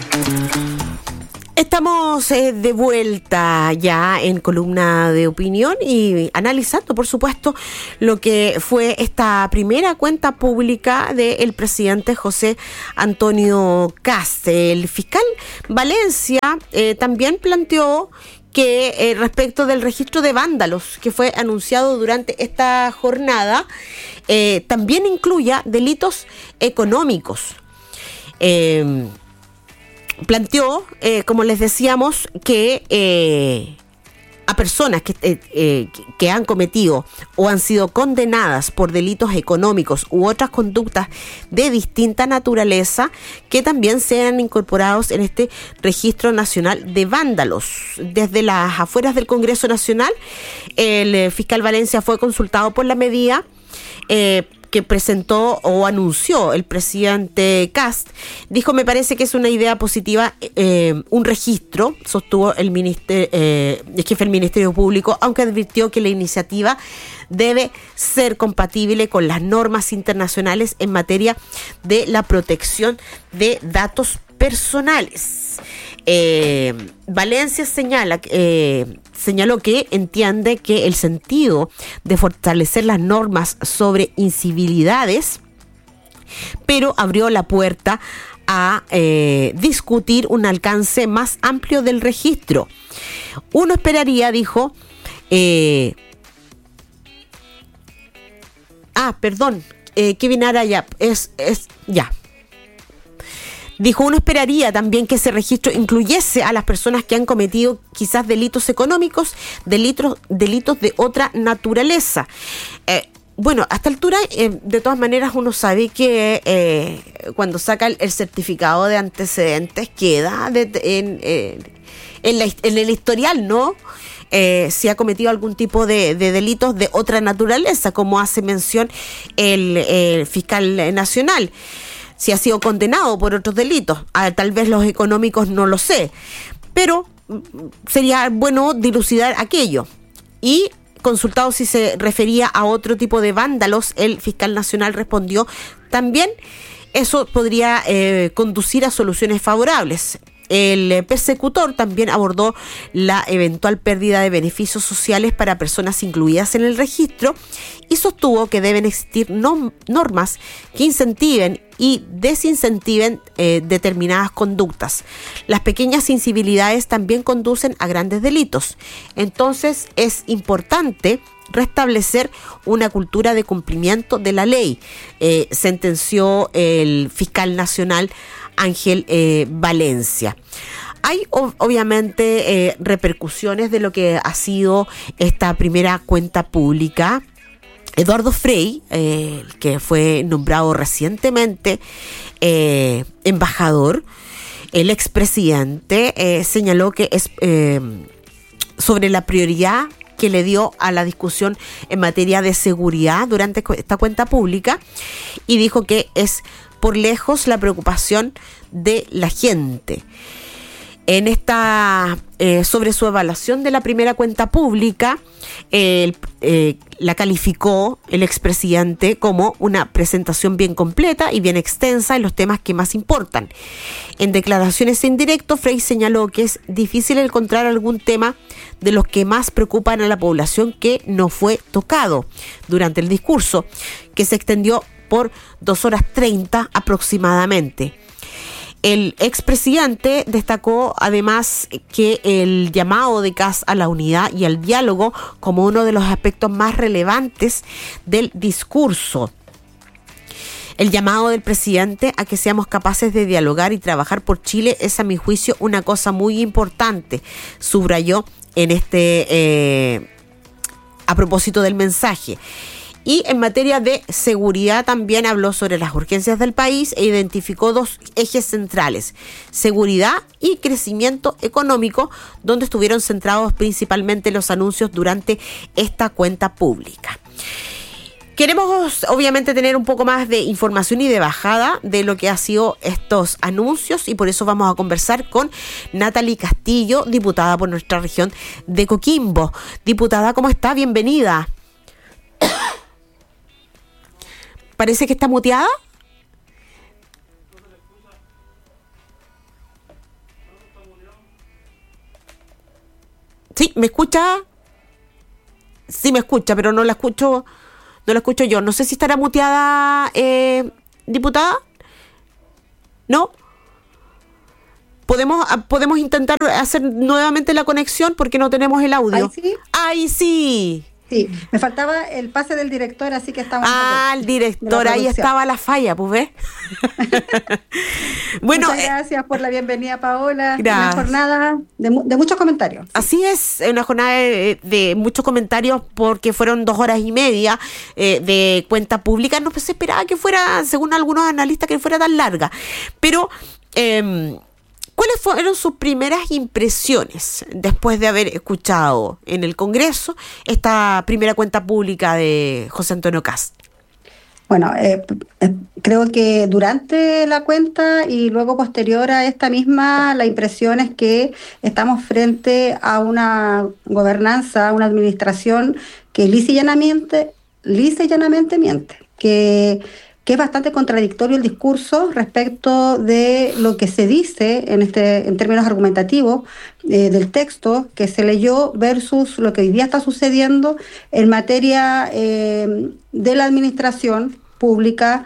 Estamos de vuelta ya en Columna de Opinión y analizando, por supuesto, lo que fue esta primera cuenta pública del presidente José Antonio Kast. El fiscal Valencia también planteó que respecto del registro de vándalos que fue anunciado durante esta jornada, también incluya delitos económicos. Planteó, como les decíamos, que a personas que han cometido o han sido condenadas por delitos económicos u otras conductas de distinta naturaleza, que también sean incorporados en este Registro Nacional de Vándalos. Desde las afueras del Congreso Nacional, el fiscal Valencia fue consultado por la medida que presentó o anunció el presidente Kast. Dijo: me parece que es una idea positiva un registro, sostuvo el jefe del Ministerio Público, aunque advirtió que la iniciativa debe ser compatible con las normas internacionales en materia de la protección de datos personales. Valencia señaló que entiende que el sentido de fortalecer las normas sobre incivilidades, pero abrió la puerta a discutir un alcance más amplio del registro. Uno esperaría, dijo, Kevin Araya, ya. Dijo: uno esperaría también que ese registro incluyese a las personas que han cometido quizás delitos económicos, delitos de otra naturaleza. Bueno, a esta altura, de todas maneras, uno sabe que cuando saca el certificado de antecedentes queda en el historial, ¿no? Si ha cometido algún tipo de delitos de otra naturaleza, como hace mención el fiscal nacional. Si ha sido condenado por otros delitos, tal vez los económicos no lo sé, pero sería bueno dilucidar aquello. Y consultado si se refería a otro tipo de vándalos, el fiscal nacional respondió: también eso podría conducir a soluciones favorables. El persecutor también abordó la eventual pérdida de beneficios sociales para personas incluidas en el registro y sostuvo que deben existir normas que incentiven y desincentiven determinadas conductas. Las pequeñas incivilidades también conducen a grandes delitos. Entonces es importante restablecer una cultura de cumplimiento de la ley, sentenció el fiscal nacional Ángel Valencia. Hay obviamente repercusiones de lo que ha sido esta primera cuenta pública. Eduardo Frei, que fue nombrado recientemente embajador, el expresidente, señaló que es sobre la prioridad que le dio a la discusión en materia de seguridad durante esta cuenta pública, y dijo que es por lejos la preocupación de la gente. En esta sobre su evaluación de la primera cuenta pública, la calificó el expresidente como una presentación bien completa y bien extensa en los temas que más importan. En declaraciones en directo, Frei señaló que es difícil encontrar algún tema de los que más preocupan a la población que no fue tocado durante el discurso, que se extendió por 2 horas 30 aproximadamente. El expresidente destacó además que el llamado de Kast a la unidad y al diálogo como uno de los aspectos más relevantes del discurso. El llamado del presidente a que seamos capaces de dialogar y trabajar por Chile es, a mi juicio, una cosa muy importante, subrayó en a propósito del mensaje. Y en materia de seguridad también habló sobre las urgencias del país e identificó 2 ejes centrales: seguridad y crecimiento económico, donde estuvieron centrados principalmente los anuncios durante esta cuenta pública. Queremos obviamente tener un poco más de información y de bajada de lo que ha sido estos anuncios, y por eso vamos a conversar con Natalie Castillo, diputada por nuestra región de Coquimbo. Diputada, ¿cómo está? Bienvenida. Parece que está muteada. ¿Sí? ¿Me escucha? Sí me escucha, pero no la escucho yo. No sé si estará muteada, diputada. ¿No? Podemos intentar hacer nuevamente la conexión porque no tenemos el audio. ¿Ahí sí? ¡Ahí sí! Sí, me faltaba el pase del director, así que estamos... El director, ahí estaba la falla, pues, ¿ves? Bueno, muchas gracias por la bienvenida, Paola. Gracias. Una jornada de muchos comentarios. Así es, una jornada de muchos comentarios porque fueron 2 horas y media de cuenta pública. No se esperaba que fuera, según algunos analistas, que fuera tan larga. Pero... ¿cuáles fueron sus primeras impresiones después de haber escuchado en el Congreso esta primera cuenta pública de José Antonio Kast? Bueno, creo que durante la cuenta y luego posterior a esta misma, la impresión es que estamos frente a una gobernanza, a una administración que lisa y llanamente miente, que es bastante contradictorio el discurso respecto de lo que se dice en términos argumentativos del texto que se leyó versus lo que hoy día está sucediendo en materia de la administración pública,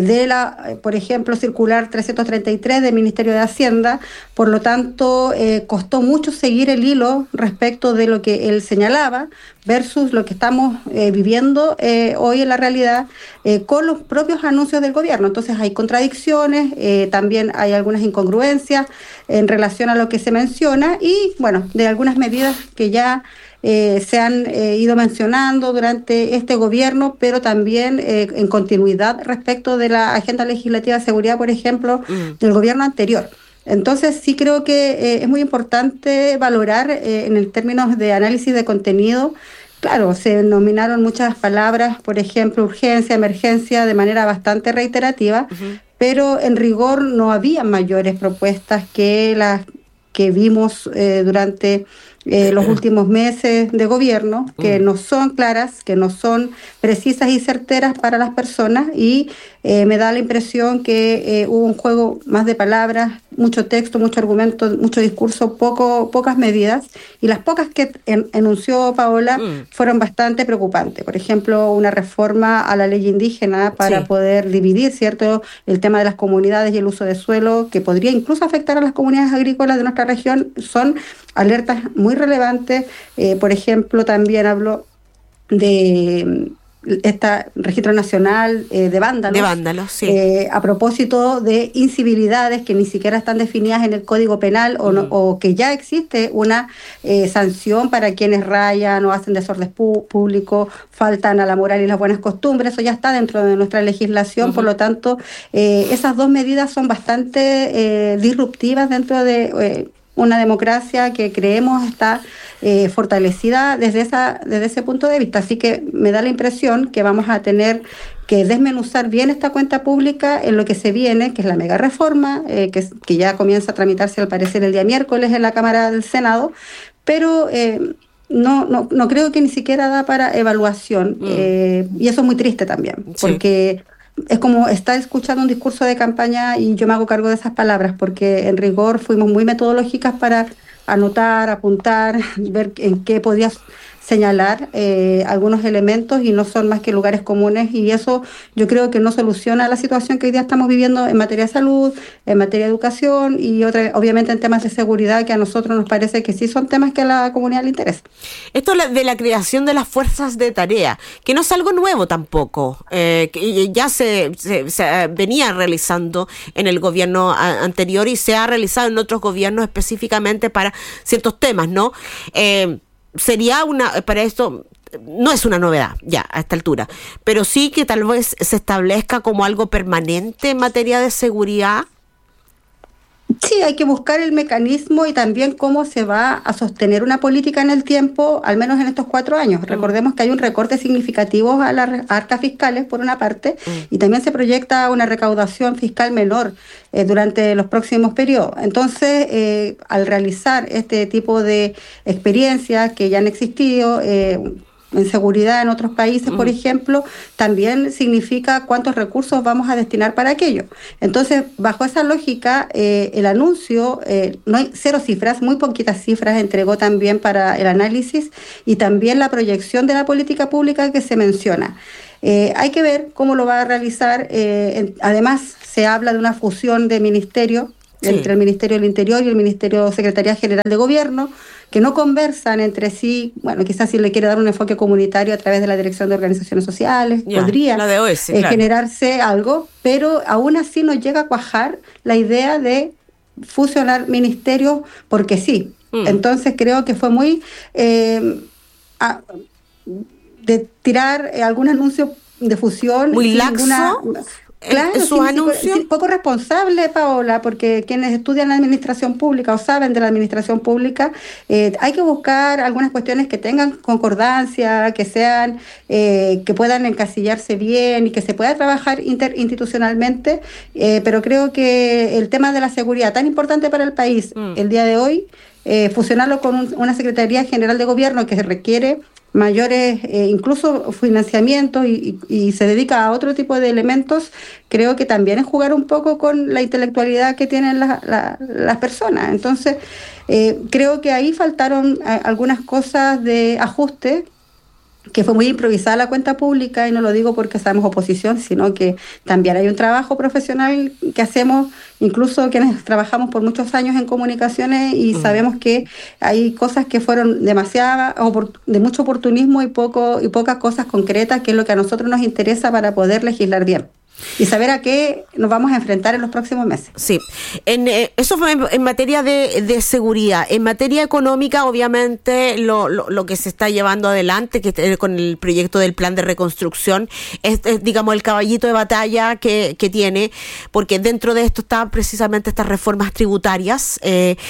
por ejemplo, circular 333 del Ministerio de Hacienda. Por lo tanto, costó mucho seguir el hilo respecto de lo que él señalaba versus lo que estamos viviendo hoy en la realidad con los propios anuncios del gobierno. Entonces hay contradicciones, también hay algunas incongruencias en relación a lo que se menciona y, bueno, de algunas medidas que ya se han ido mencionando durante este gobierno, pero también en continuidad respecto de la agenda legislativa de seguridad, por ejemplo, del gobierno anterior. Entonces sí creo que es muy importante valorar en el términos de análisis de contenido. Claro, se nominaron muchas palabras, por ejemplo, urgencia, emergencia, de manera bastante reiterativa, pero en rigor no había mayores propuestas que las que vimos durante los últimos meses de gobierno, que no son claras, que no son precisas y certeras para las personas, y me da la impresión que hubo un juego más de palabras, mucho texto, mucho argumento, mucho discurso, pocas medidas, y las pocas que enunció Paola fueron bastante preocupantes. Por ejemplo, una reforma a la ley indígena para poder dividir, ¿cierto?, el tema de las comunidades y el uso de suelo, que podría incluso afectar a las comunidades agrícolas de nuestra región, son alertas muy relevantes. Por ejemplo, también hablo de este registro nacional de vándalos, sí. A propósito de incivilidades que ni siquiera están definidas en el Código Penal o que ya existe una sanción para quienes rayan o hacen desorden público, faltan a la moral y las buenas costumbres. Eso ya está dentro de nuestra legislación. Por lo tanto, esas dos medidas son bastante disruptivas dentro de una democracia que creemos está fortalecida desde ese punto de vista. Así que me da la impresión que vamos a tener que desmenuzar bien esta cuenta pública en lo que se viene, que es la mega reforma, que ya comienza a tramitarse al parecer el día miércoles en la Cámara del Senado, pero no creo que ni siquiera da para evaluación, y eso es muy triste también, porque es como estar escuchando un discurso de campaña y yo me hago cargo de esas palabras, porque en rigor fuimos muy metodológicas para anotar, apuntar, ver en qué podías señalar algunos elementos y no son más que lugares comunes, y eso yo creo que no soluciona la situación que hoy día estamos viviendo en materia de salud, en materia de educación y obviamente en temas de seguridad, que a nosotros nos parece que sí son temas que a la comunidad le interesa. Esto de la creación de las fuerzas de tarea, que no es algo nuevo tampoco, que ya se venía realizando en el gobierno anterior y se ha realizado en otros gobiernos específicamente para ciertos temas, ¿no? Para esto, no es una novedad ya a esta altura, pero sí que tal vez se establezca como algo permanente en materia de seguridad. Sí, hay que buscar el mecanismo y también cómo se va a sostener una política en el tiempo, al menos en estos 4 años. Recordemos que hay un recorte significativo a las arcas fiscales, por una parte, y también se proyecta una recaudación fiscal menor durante los próximos periodos. Entonces, al realizar este tipo de experiencias que ya han existido, en seguridad en otros países, por ejemplo, también significa cuántos recursos vamos a destinar para aquello. Entonces, bajo esa lógica, el anuncio, no hay cero cifras, muy poquitas cifras entregó también para el análisis y también la proyección de la política pública que se menciona. Hay que ver cómo lo va a realizar. Además, se habla de una fusión de ministerios entre el Ministerio del Interior y el Ministerio Secretaría General de Gobierno, que no conversan entre sí. Bueno, quizás si le quiere dar un enfoque comunitario a través de la Dirección de Organizaciones Sociales, podría la de OS, claro, generarse algo, pero aún así no llega a cuajar la idea de fusionar ministerios porque sí. Entonces creo que fue muy de tirar algún anuncio de fusión muy laxo. Claro, sus anuncios. Poco responsable, Paola, porque quienes estudian la administración pública o saben de la administración pública, hay que buscar algunas cuestiones que tengan concordancia, que sean, que puedan encasillarse bien y que se pueda trabajar interinstitucionalmente, pero creo que el tema de la seguridad, tan importante para el país el día de hoy, fusionarlo con una Secretaría General de Gobierno que requiere mayores, incluso financiamiento y se dedica a otro tipo de elementos, creo que también es jugar un poco con la intelectualidad que tienen las personas. Entonces, creo que ahí faltaron algunas cosas de ajuste, que fue muy improvisada la cuenta pública, y no lo digo porque seamos oposición, sino que también hay un trabajo profesional que hacemos, incluso quienes trabajamos por muchos años en comunicaciones, y sabemos que hay cosas que fueron demasiadas, de mucho oportunismo y pocas cosas concretas, que es lo que a nosotros nos interesa para poder legislar bien y saber a qué nos vamos a enfrentar en los próximos meses. Sí, eso fue en materia de seguridad. En materia económica, obviamente, lo que se está llevando adelante, que con el proyecto del plan de reconstrucción, es digamos, el caballito de batalla que tiene, porque dentro de esto estaban precisamente estas reformas tributarias,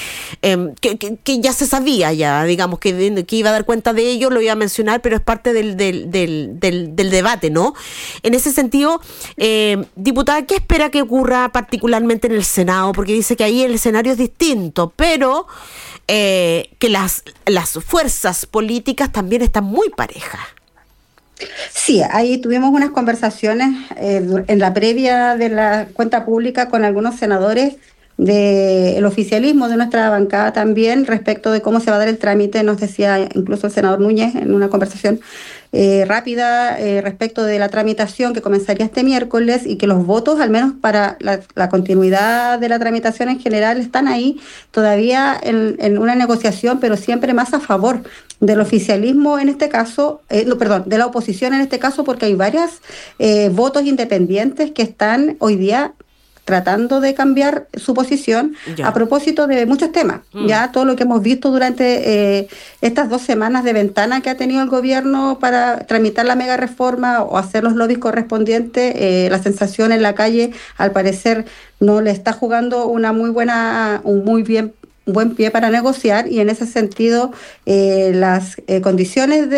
que ya se sabía, digamos, que iba a dar cuenta de ello, lo iba a mencionar, pero es parte del debate, ¿no? En ese sentido, diputada, ¿qué espera que ocurra particularmente en el Senado? Porque dice que ahí el escenario es distinto, pero que las fuerzas políticas también están muy parejas. Sí, ahí tuvimos unas conversaciones en la previa de la cuenta pública con algunos senadores del oficialismo de nuestra bancada también, respecto de cómo se va a dar el trámite. Nos decía incluso el senador Núñez en una conversación rápida respecto de la tramitación que comenzaría este miércoles, y que los votos, al menos para la continuidad de la tramitación en general, están ahí todavía en una negociación, pero siempre más a favor del oficialismo en este caso, de la oposición en este caso, porque hay varios votos independientes que están hoy día tratando de cambiar su posición a propósito de muchos temas. Ya todo lo que hemos visto durante estas 2 semanas de ventana que ha tenido el gobierno para tramitar la mega reforma o hacer los lobbies correspondientes, la sensación en la calle, al parecer, no le está jugando un buen pie para negociar, y en ese sentido las condiciones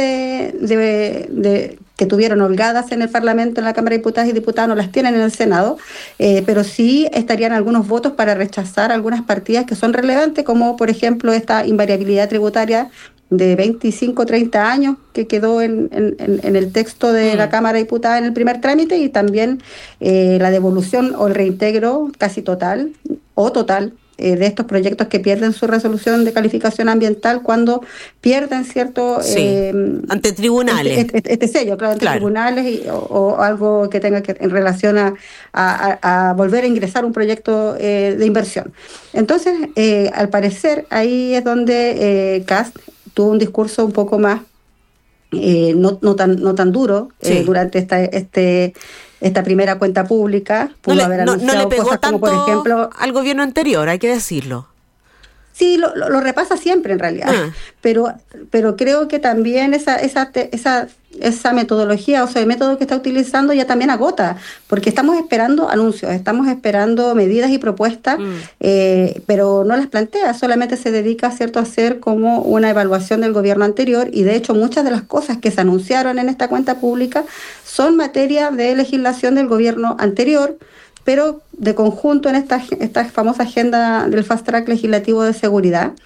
que tuvieron holgadas en el Parlamento, en la Cámara de Diputadas y Diputados, no las tienen en el Senado, pero sí estarían algunos votos para rechazar algunas partidas que son relevantes, como por ejemplo esta invariabilidad tributaria de 25 o 30 años que quedó en el texto de la Cámara de Diputados en el primer trámite, y también la devolución o el reintegro casi total o total de estos proyectos que pierden su resolución de calificación ambiental cuando pierden cierto... ante tribunales. Este sello, claro, ante tribunales o algo que tenga que en relación a volver a ingresar un proyecto de inversión. Entonces, al parecer, ahí es donde Kast tuvo un discurso un poco más, no tan duro durante esta primera cuenta pública. Pudo haber anunciado no le pegó cosas tanto, como, por ejemplo, al gobierno anterior, hay que decirlo. Sí, lo repasa siempre en realidad, pero creo que también esa metodología, o sea, el método que está utilizando ya también agota, porque estamos esperando anuncios, estamos esperando medidas y propuestas, pero no las plantea, solamente se dedica a hacer como una evaluación del gobierno anterior, y de hecho muchas de las cosas que se anunciaron en esta cuenta pública son materia de legislación del gobierno anterior, pero de conjunto en esta famosa agenda del fast track legislativo de seguridad,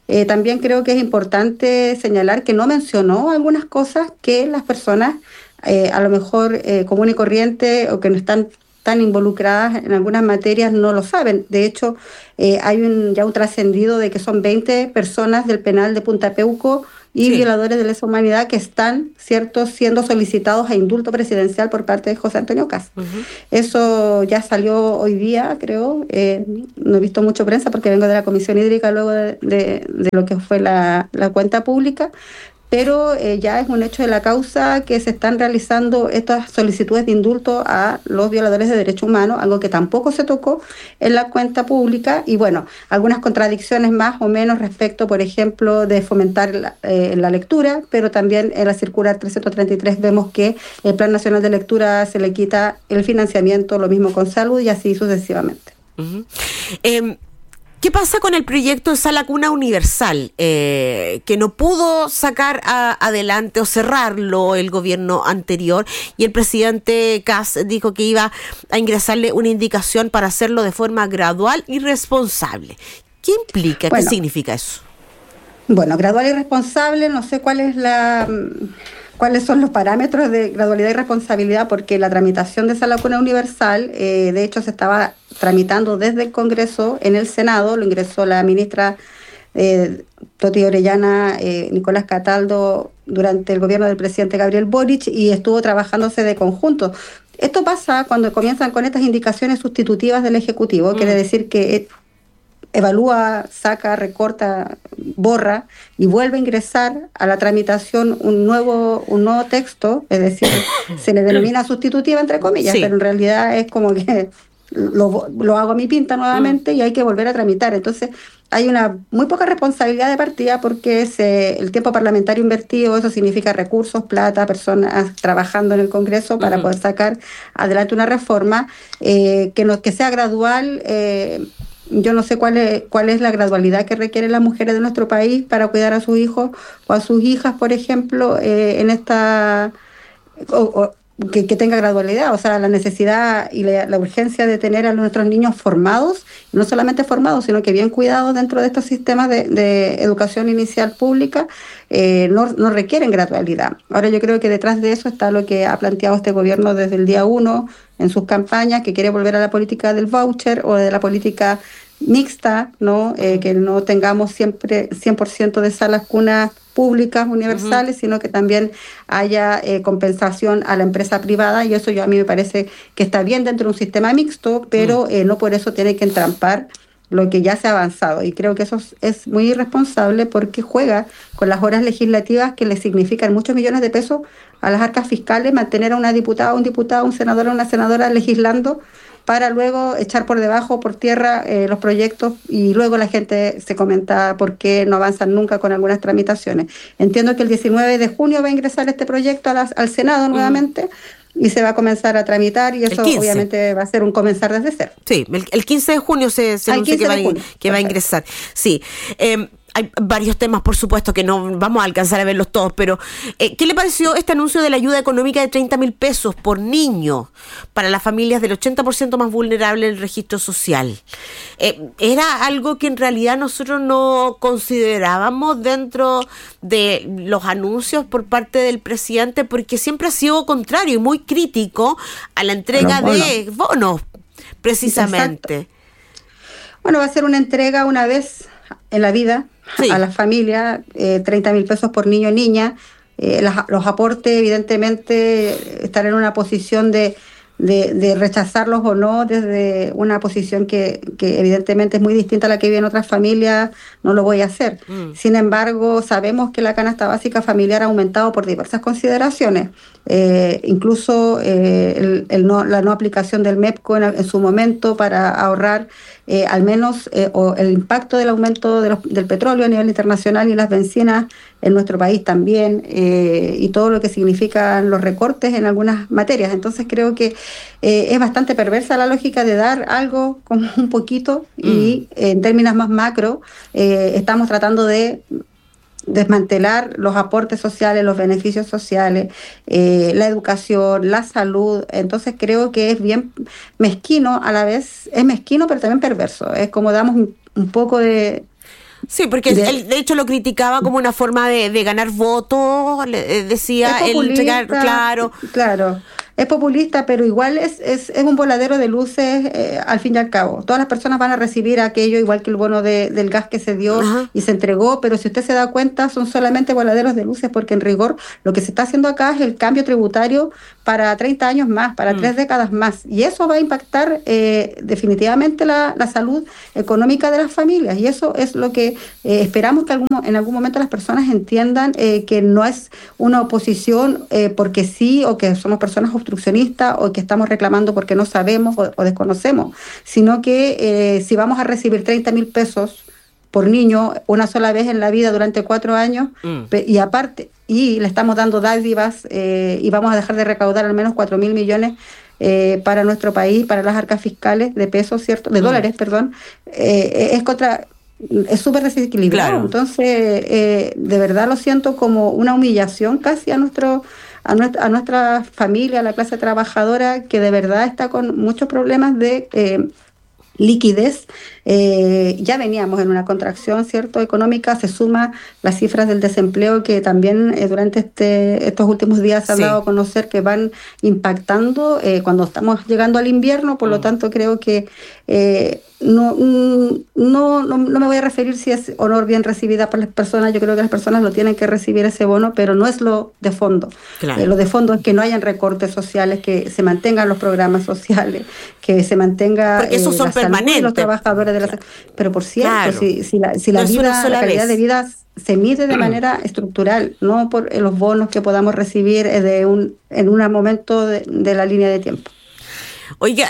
también creo que es importante señalar que no mencionó algunas cosas que las personas a lo mejor común y corriente o que no están tan involucradas en algunas materias no lo saben. De hecho, hay ya un trascendido de que son 20 personas del penal de Punta Peuco y violadores de lesa humanidad que están, ¿cierto?, siendo solicitados a indulto presidencial por parte de José Antonio Kast. Eso ya salió hoy día, creo. No he visto mucho prensa porque vengo de la Comisión Hídrica luego de lo que fue la cuenta pública, pero ya es un hecho de la causa que se están realizando estas solicitudes de indulto a los violadores de derechos humanos, algo que tampoco se tocó en la cuenta pública, y bueno, algunas contradicciones más o menos respecto, por ejemplo, de fomentar la lectura, pero también en la circular 333 vemos que el Plan Nacional de Lectura se le quita el financiamiento, lo mismo con salud y así sucesivamente. ¿Qué pasa con el proyecto de Sala Cuna Universal? Que no pudo sacar adelante o cerrarlo el gobierno anterior, y el presidente Kast dijo que iba a ingresarle una indicación para hacerlo de forma gradual y responsable. ¿Qué implica? ¿Qué significa eso? Bueno, gradual y responsable, no sé cuáles son los parámetros de gradualidad y responsabilidad, porque la tramitación de Sala Cuna Universal, de hecho, se estaba tramitando desde el Congreso en el Senado, lo ingresó la ministra Toti Orellana, Nicolás Cataldo, durante el gobierno del presidente Gabriel Boric, y estuvo trabajándose de conjunto. Esto pasa cuando comienzan con estas indicaciones sustitutivas del Ejecutivo, quiere decir que evalúa, saca, recorta, borra y vuelve a ingresar a la tramitación un nuevo texto, es decir, se le denomina sustitutiva entre comillas, pero en realidad es como que lo hago a mi pinta nuevamente y hay que volver a tramitar. Entonces hay una muy poca responsabilidad de partida porque el tiempo parlamentario invertido, eso significa recursos, plata, personas trabajando en el Congreso para poder sacar adelante una reforma que sea gradual. Yo no sé cuál es la gradualidad que requieren las mujeres de nuestro país para cuidar a sus hijos o a sus hijas, por ejemplo, en esta... que tenga gradualidad, o sea, la necesidad y la urgencia de tener a nuestros niños formados, no solamente formados, sino que bien cuidados dentro de estos sistemas de educación inicial pública, no requieren gradualidad. Ahora yo creo que detrás de eso está lo que ha planteado este gobierno desde el día 1 en sus campañas, que quiere volver a la política del voucher o de la política mixta, ¿no? Que no tengamos siempre 100% de salas cunas públicas universales, sino que también haya compensación a la empresa privada, y eso a mí me parece que está bien dentro de un sistema mixto, pero no por eso tiene que entrampar lo que ya se ha avanzado, y creo que eso es muy irresponsable porque juega con las horas legislativas que le significan muchos millones de pesos a las arcas fiscales mantener a una diputada, un diputado, un senador o una senadora legislando para luego echar por debajo, por tierra los proyectos, y luego la gente se comenta por qué no avanzan nunca con algunas tramitaciones. Entiendo que el 19 de junio va a ingresar este proyecto al Senado nuevamente y se va a comenzar a tramitar, y eso obviamente va a ser un comenzar desde cero. Sí, el 15 de junio se anunció que va a ingresar. Sí. Hay varios temas, por supuesto, que no vamos a alcanzar a verlos todos, pero ¿qué le pareció este anuncio de la ayuda económica de 30.000 pesos por niño para las familias del 80% más vulnerable del registro social? Era algo que en realidad nosotros no considerábamos dentro de los anuncios por parte del presidente, porque siempre ha sido contrario y muy crítico a la entrega de bonos, precisamente. Exacto. Bueno, va a ser una entrega una vez en la vida a las familias, 30.000 pesos por niño o niña. Los aportes, evidentemente, estar en una posición de rechazarlos o no, desde una posición que evidentemente es muy distinta a la que viven otras familias, no lo voy a hacer. Sin embargo, sabemos que la canasta básica familiar ha aumentado por diversas consideraciones, incluso la no aplicación del MEPCO en su momento para ahorrar al menos o el impacto del aumento del petróleo a nivel internacional y las bencinas en nuestro país también, y todo lo que significan los recortes en algunas materias. Entonces creo que es bastante perversa la lógica de dar algo como un poquito y en términos más macro estamos tratando de desmantelar los aportes sociales, los beneficios sociales, la educación, la salud. Entonces creo que es bien mezquino, a la vez es mezquino pero también perverso. Es como damos un poco de Sí, porque él de hecho lo criticaba como una forma de ganar votos, decía, el entregar, claro. Claro, es populista, pero igual es un voladero de luces al fin y al cabo. Todas las personas van a recibir aquello, igual que el bono del gas que se dio Ajá. y se entregó, pero si usted se da cuenta, son solamente voladeros de luces, porque en rigor lo que se está haciendo acá es el cambio tributario para 30 años más, para 3 décadas más, y eso va a impactar definitivamente la salud económica de las familias, y eso es lo que esperamos que en algún momento las personas entiendan, que no es una oposición porque sí, o que somos personas obstruccionistas, o que estamos reclamando porque no sabemos o desconocemos, sino que si vamos a recibir 30.000 pesos por niño una sola vez en la vida durante 4 años, y aparte, y le estamos dando dádivas, y vamos a dejar de recaudar al menos 4.000 millones para nuestro país, para las arcas fiscales de pesos, ¿cierto? De dólares, perdón, es súper desequilibrado. Claro. Entonces, de verdad lo siento como una humillación casi a nuestra familia, a la clase trabajadora, que de verdad está con muchos problemas de liquidez. Ya veníamos en una contracción, ¿cierto?, económica, se suma las cifras del desempleo que también durante estos últimos días se han dado a conocer, que van impactando cuando estamos llegando al invierno. Por lo tanto, creo que no me voy a referir si es o no bien recibida por las personas. Yo creo que las personas lo tienen que recibir ese bono, pero no es lo de fondo. Claro. Lo de fondo es que no hayan recortes sociales, que se mantengan los programas sociales, que se mantenga porque esos son la salud de los trabajadores de claro. Pero por cierto, Claro. si la No vida, la calidad de vida se mide de manera estructural, no por los bonos que podamos recibir en un momento de la línea de tiempo. Oiga,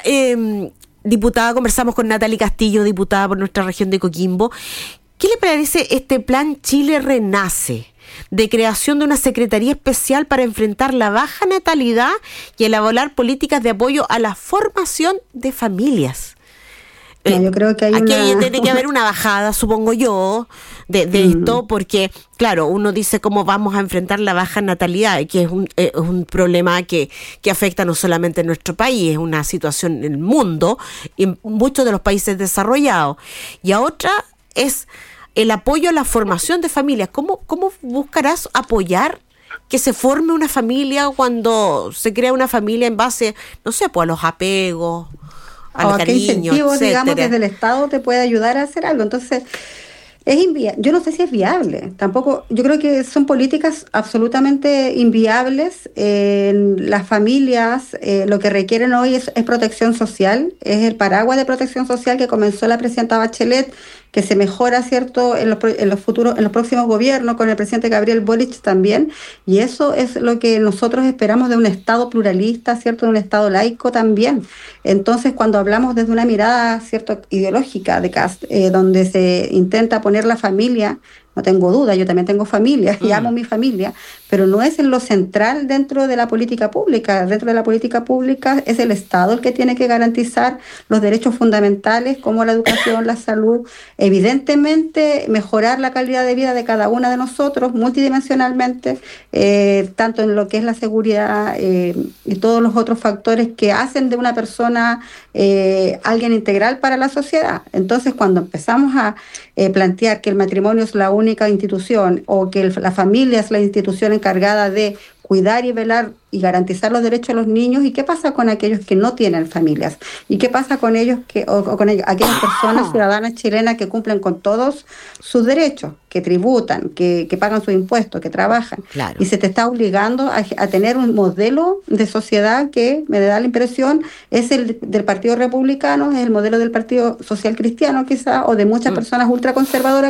diputada, conversamos con Natalie Castillo, diputada por nuestra región de Coquimbo. ¿Qué le parece este plan Chile Renace, de creación de una secretaría especial para enfrentar la baja natalidad y elaborar políticas de apoyo a la formación de familias? No, yo creo que aquí tiene que haber una bajada, supongo yo, de esto, porque, claro, uno dice cómo vamos a enfrentar la baja natalidad, que es un problema que afecta no solamente a nuestro país, es una situación en el mundo y en muchos de los países desarrollados. Y a otra es el apoyo a la formación de familias. ¿Cómo buscarás apoyar que se forme una familia cuando se crea una familia en base, no sé, pues a los apegos, a qué incentivos, digamos, desde el Estado te puede ayudar a hacer algo? Entonces, es inviable. Yo no sé si es viable, tampoco. Yo creo que son políticas absolutamente inviables. Las familias lo que requieren hoy es protección social, es el paraguas de protección social que comenzó la presidenta Bachelet, que se mejora, ¿cierto?, en los próximos gobiernos, con el presidente Gabriel Boric también, y eso es lo que nosotros esperamos de un Estado pluralista, ¿cierto?, de un Estado laico también. Entonces, cuando hablamos desde una mirada, ¿cierto?, ideológica de Kast, donde se intenta poner la familia, no tengo duda, yo también tengo familia y amo mi familia, pero no es en lo central dentro de la política pública. Dentro de la política pública es el Estado el que tiene que garantizar los derechos fundamentales como la educación, la salud, evidentemente mejorar la calidad de vida de cada una de nosotros multidimensionalmente, tanto en lo que es la seguridad y todos los otros factores que hacen de una persona alguien integral para la sociedad. Entonces, cuando empezamos a plantear que el matrimonio es la única institución, o que la familia es la institución encargada de cuidar y velar y garantizar los derechos de los niños, ¿y qué pasa con aquellos que no tienen familias? ¿Y qué pasa con ellos aquellas personas ciudadanas chilenas que cumplen con todos sus derechos, que tributan, que pagan sus impuestos, que trabajan? Claro. Y se te está obligando a tener un modelo de sociedad que me da la impresión es el del Partido Republicano, es el modelo del Partido Social Cristiano quizá, o de muchas personas ultraconservadoras,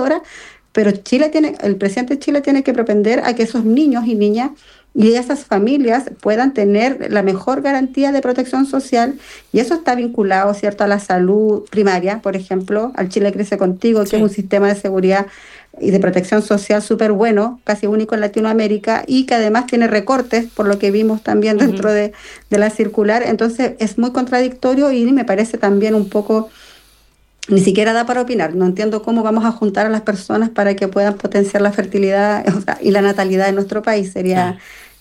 pero el presidente de Chile tiene que propender a que esos niños y niñas y esas familias puedan tener la mejor garantía de protección social, y eso está vinculado, ¿cierto?, a la salud primaria, por ejemplo, al Chile Crece Contigo, que es un sistema de seguridad y de protección social súper bueno, casi único en Latinoamérica, y que además tiene recortes, por lo que vimos también dentro de la circular. Entonces es muy contradictorio y me parece también un poco... Ni siquiera da para opinar. No entiendo cómo vamos a juntar a las personas para que puedan potenciar la fertilidad, y la natalidad en nuestro país. Sería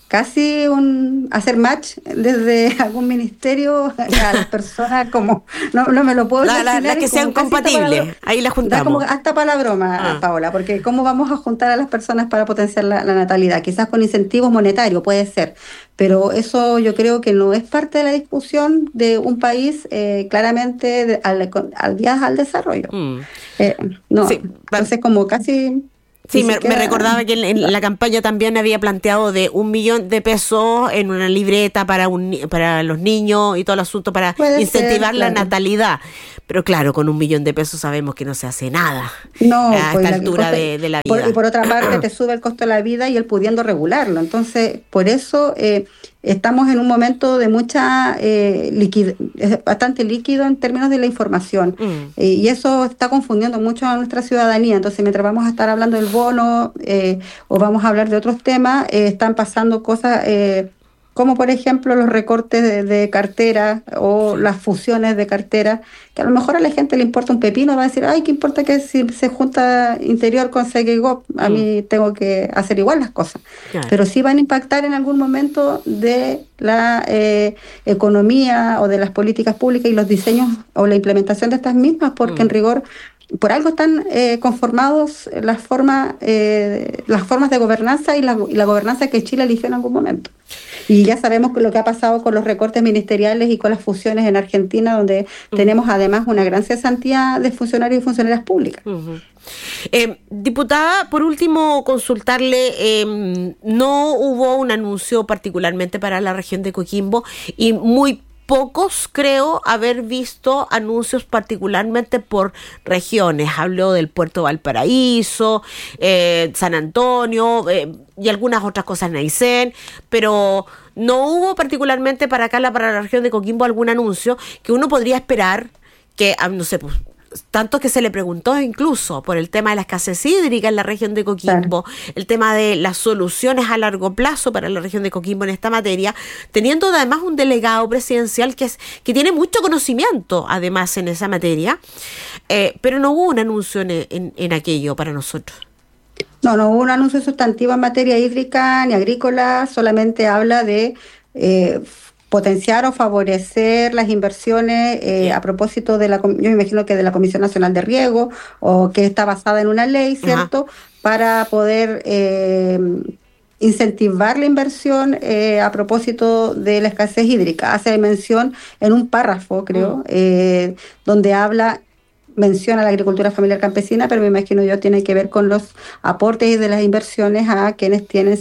casi hacer match desde algún ministerio a las personas como, no me lo puedo imaginar. Las que sean compatibles, ahí las juntamos. Como hasta para la broma, Paola, porque ¿cómo vamos a juntar a las personas para potenciar la natalidad? Quizás con incentivos monetarios, puede ser, pero eso yo creo que no es parte de la discusión de un país claramente al día al desarrollo. No, sí, entonces como casi... Sí, me recordaba que en la campaña también había planteado de 1 millón de pesos en una libreta para los niños y todo el asunto para incentivar la natalidad. Pero claro, con 1 millón de pesos sabemos que no se hace nada a esta altura de la vida. Y por otra parte te sube el costo de la vida y el pudiendo regularlo. Entonces, por eso estamos en un momento de mucha liquidez, bastante líquido en términos de la información. Y eso está confundiendo mucho a nuestra ciudadanía. Entonces, mientras vamos a estar hablando del bono o vamos a hablar de otros temas, están pasando cosas como por ejemplo los recortes de cartera o las fusiones de cartera, que a lo mejor a la gente le importa un pepino, va a decir, ay, ¿qué importa que si se junta Interior con Seguigop? A mí tengo que hacer igual las cosas. Claro. Pero sí van a impactar en algún momento de la economía o de las políticas públicas y los diseños o la implementación de estas mismas, porque en rigor por algo están conformados las formas de gobernanza y la gobernanza que Chile eligió en algún momento. Y ya sabemos lo que ha pasado con los recortes ministeriales y con las fusiones en Argentina, donde tenemos además una gran cesantía de funcionarios y funcionarias públicas. Diputada, por último, consultarle, no hubo un anuncio particularmente para la región de Coquimbo y muy pocos creo haber visto anuncios particularmente por regiones. Habló del puerto Valparaíso, San Antonio y algunas otras cosas en Aysén, pero no hubo particularmente para la región de Coquimbo algún anuncio que uno podría esperar que, no sé, pues, tanto que se le preguntó incluso por el tema de la escasez hídrica en la región de Coquimbo, claro, el tema de las soluciones a largo plazo para la región de Coquimbo en esta materia, teniendo además un delegado presidencial que tiene mucho conocimiento además en esa materia, pero no hubo un anuncio en aquello para nosotros. No hubo un anuncio sustantivo en materia hídrica ni agrícola, solamente habla de potenciar o favorecer las inversiones a propósito de yo me imagino que de la Comisión Nacional de Riego, o que está basada en una ley, ¿cierto? Para poder incentivar la inversión a propósito de la escasez hídrica. Hace mención en un párrafo, creo, donde menciona la agricultura familiar campesina, pero me imagino yo tiene que ver con los aportes de las inversiones a quienes tienen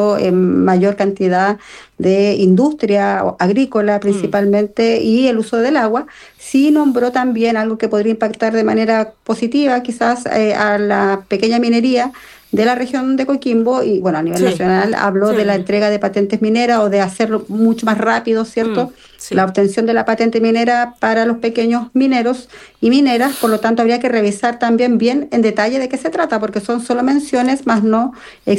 mayor cantidad de industria agrícola principalmente y el uso del agua. Sí nombró también algo que podría impactar de manera positiva quizás a la pequeña minería de la región de Coquimbo y bueno, a nivel nacional habló de la entrega de patentes mineras o de hacerlo mucho más rápido, ¿cierto? La obtención de la patente minera para los pequeños mineros y mineras, por lo tanto habría que revisar también bien en detalle de qué se trata, porque son solo menciones, más no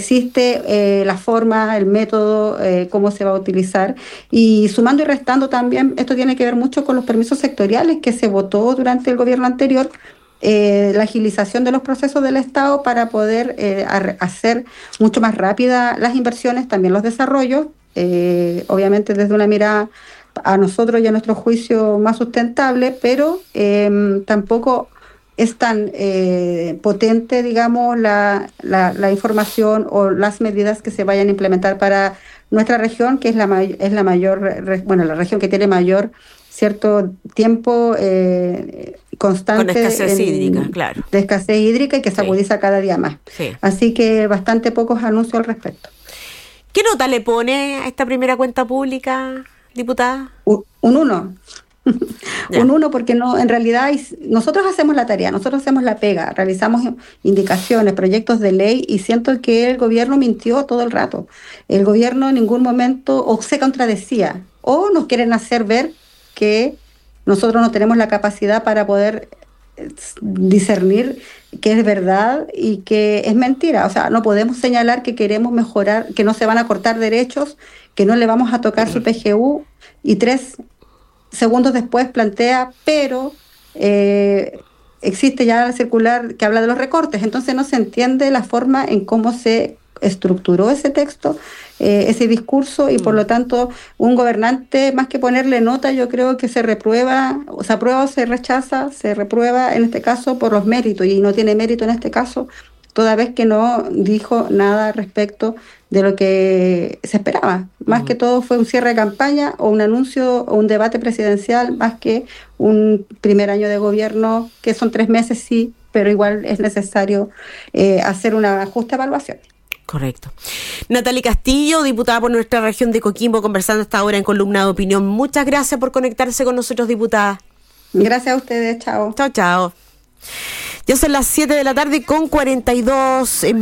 existe la forma, el método, cómo se va a utilizar. Y sumando y restando también, esto tiene que ver mucho con los permisos sectoriales que se votó durante el gobierno anterior, la agilización de los procesos del Estado para poder hacer mucho más rápida las inversiones, también los desarrollos, obviamente desde una mirada a nosotros y a nuestro juicio más sustentable, pero tampoco es tan potente, digamos, la información o las medidas que se vayan a implementar para nuestra región, que es la mayor, la región que tiene mayor cierto tiempo constante con escasez hídrica, claro, de escasez hídrica y que se agudiza cada día más. Así que bastante pocos anuncios al respecto. ¿Qué nota le pone a esta primera cuenta pública, diputada? Un 1. Un 1 porque no, en realidad nosotros hacemos la tarea, nosotros hacemos la pega, realizamos indicaciones, proyectos de ley y siento que el gobierno mintió todo el rato. El gobierno en ningún momento o se contradecía o nos quieren hacer ver que nosotros no tenemos la capacidad para poder discernir qué es verdad y qué es mentira. O sea, no podemos señalar que queremos mejorar, que no se van a cortar derechos, que no le vamos a tocar su PGU y 3 segundos después plantea, pero existe ya la circular que habla de los recortes. Entonces no se entiende la forma en cómo se estructuró ese texto ese discurso y por lo tanto un gobernante, más que ponerle nota, yo creo que se reprueba, o se aprueba o se rechaza, se reprueba en este caso por los méritos y no tiene mérito en este caso, toda vez que no dijo nada respecto de lo que se esperaba. Más que todo fue un cierre de campaña o un anuncio o un debate presidencial, más que un primer año de gobierno, que son 3 meses, sí, pero igual es necesario hacer una justa evaluación. Correcto. Natalie Castillo, diputada por nuestra región de Coquimbo, conversando hasta ahora en Columna de Opinión. Muchas gracias por conectarse con nosotros, diputada. Gracias a ustedes, chao. Chao, chao. Ya son las 7 de la tarde con 42